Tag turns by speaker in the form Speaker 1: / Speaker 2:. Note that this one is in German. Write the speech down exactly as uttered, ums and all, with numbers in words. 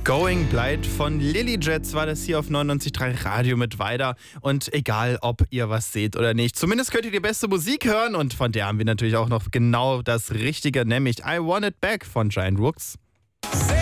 Speaker 1: Going Blind von Lily Jets war das hier auf neunundneunzig Komma drei Radio mit Weider. Und egal, ob ihr was seht oder nicht, zumindest könnt ihr die beste Musik hören. Und von der haben wir natürlich auch noch genau das Richtige, nämlich I Want It Back von Giant Rooks.